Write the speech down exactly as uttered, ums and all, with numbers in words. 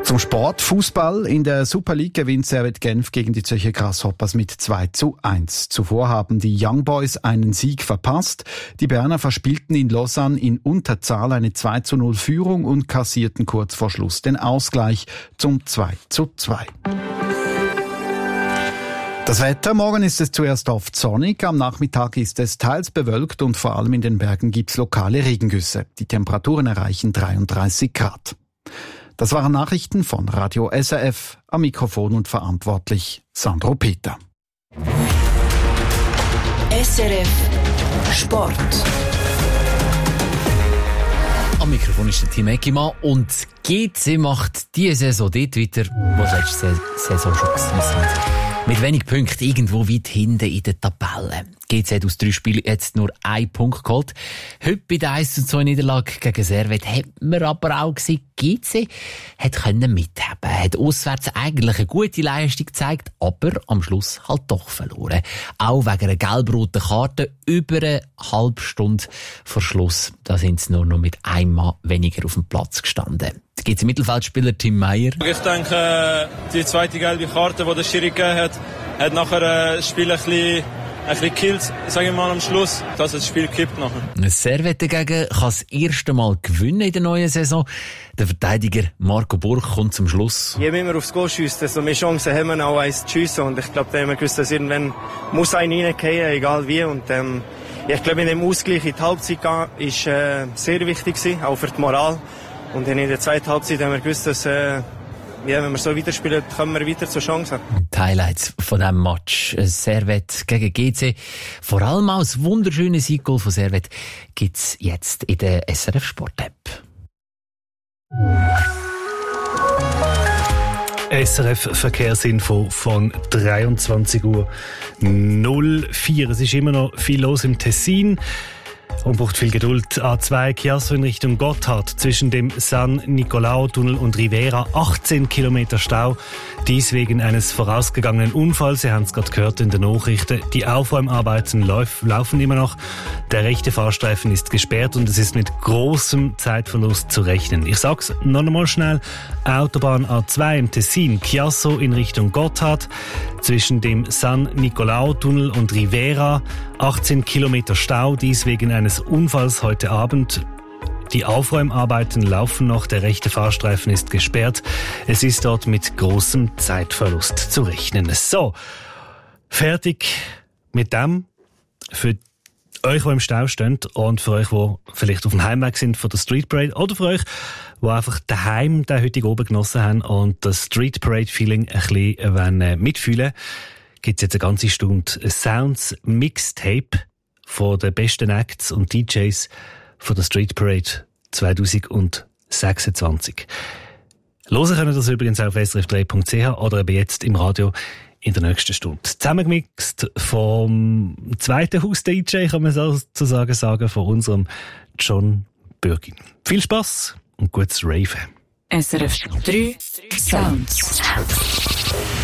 Zum Sport, Fußball. In der Super League gewinnt Servette Genf gegen die Zürcher Grasshoppers mit zwei zu eins. Zuvor haben die Young Boys einen Sieg verpasst. Die Berner verspielten in Lausanne in Unterzahl eine zwei zu null Führung und kassierten kurz vor Schluss den Ausgleich zum zwei zu zwei. Das Wetter, morgen ist es zuerst oft sonnig, am Nachmittag ist es teils bewölkt und vor allem in den Bergen gibt's lokale Regengüsse. Die Temperaturen erreichen dreiunddreißig Grad. Das waren Nachrichten von Radio S R F, am Mikrofon und verantwortlich Sandro Peter. S R F Sport. Am Mikrofon ist der Team Eckimann und G C macht diese Saison dort weiter, wo es letzte Saison schon gewesen sind. Mit wenig Punkten irgendwo weit hinten in der Tabelle. G C hat aus drei Spielen jetzt nur einen Punkt geholt. Heute bei der eins zu zwei Niederlage gegen Servette hat man aber auch gesehen, G C hat können mithaben, hat auswärts eigentlich eine gute Leistung gezeigt, aber am Schluss halt doch verloren. Auch wegen einer gelb-roten Karte über eine halbe Stunde vor Schluss. Da sind sie nur noch mit einem Mann weniger auf dem Platz gestanden. Da gibt es einen Mittelfeldspieler, Tim Meyer. Ich denke, die zweite gelbe Karte, die der Schiri gegeben hat, hat nachher das Spiel ein bisschen, ein bisschen gekillt, sage ich mal, am Schluss, dass das Spiel kippt nachher. Servette dagegen kann das erste Mal gewinnen in der neuen Saison. Der Verteidiger Marco Burg kommt zum Schluss. Je mehr wir aufs Goal schiessen, desto mehr Chancen haben wir auch, eins zu schiessen. Und ich glaube, da haben wir gewusst, dass irgendwann muss einer reingehen, egal wie. Und ähm, ich glaube, in dem Ausgleich in die Halbzeit war äh, sehr wichtig gewesen, auch für die Moral. Und in der zweiten Halbzeit haben wir gewusst, dass äh, ja, wenn wir so weiterspielen, kommen wir weiter zur Chance. Die Highlights von diesem Match Servette gegen G C. Vor allem auch das wunderschöne Sieggoal von Servette gibt es jetzt in der S R F Sport App. S R F Verkehrsinfo von dreiundzwanzig Uhr null vier. Es ist immer noch viel los im Tessin und braucht viel Geduld. A zwei Chiasso in Richtung Gotthard zwischen dem San Nicolao-Tunnel und Rivera. achtzehn Kilometer Stau. Dies wegen eines vorausgegangenen Unfalls. Sie haben es gerade gehört in den Nachrichten. Die Aufräumarbeiten lauf, laufen immer noch. Der rechte Fahrstreifen ist gesperrt und es ist mit großem Zeitverlust zu rechnen. Ich sag's noch einmal schnell. Autobahn A zwei im Tessin. Chiasso in Richtung Gotthard zwischen dem San Nicolao-Tunnel und Rivera. achtzehn Kilometer Stau. Dies wegen eines Unfalls heute Abend. Die Aufräumarbeiten laufen noch, der rechte Fahrstreifen ist gesperrt. Es ist dort mit großem Zeitverlust zu rechnen. So, fertig mit dem. Für euch, die im Stau stehen und für euch, die vielleicht auf dem Heimweg sind von der Street Parade oder für euch, die einfach daheim den heutigen Abend genossen haben und das Street Parade Feeling ein bisschen wollen, mitfühlen, gibt es jetzt eine ganze Stunde Sounds Mixtape von den besten Acts und D Js von der Street Parade zwanzig sechsundzwanzig. Hören können das übrigens auf s r f drei punkt c h oder eben jetzt im Radio in der nächsten Stunde. Zusammengemixt vom zweiten Haus-D J, kann man sozusagen sagen, von unserem John Bürgin. Viel Spass und gutes Raven. S R F drei Sounds.